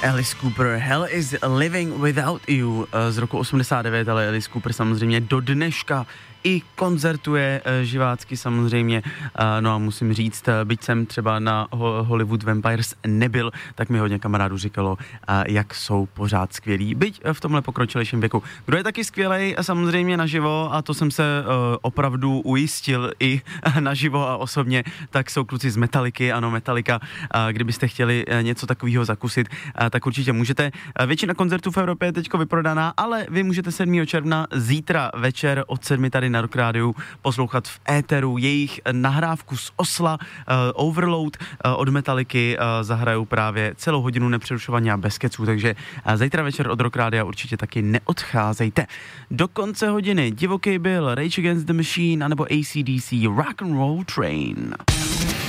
Alice Cooper, Hell is Living Without You z roku 89, ale Alice Cooper samozřejmě do dneška i koncertuje živácky samozřejmě, no a musím říct, byť jsem třeba na Hollywood Vampires nebyl, tak mi hodně kamarádů říkalo, jak jsou pořád skvělí, byť v tomhle pokročilejším věku. Kdo je taky skvělej samozřejmě naživo, a to jsem se opravdu ujistil i naživo a osobně, tak jsou kluci z Metalliky, ano Metallica, kdybyste chtěli něco takového zakusit, tak určitě můžete. Většina koncertů v Evropě je teďko vyprodaná, ale vy můžete 7. června zítra večer od 7 tady na Rock Rádiu poslouchat v éteru jejich nahrávku z Osla Overload od Metallicy, zahrajou právě celou hodinu nepřerušovaně a bez keců, takže zítra večer od Rock Rádia určitě taky neodcházejte. Do konce hodiny divoký byl Rage Against the Machine anebo AC/DC Rock and Roll Train.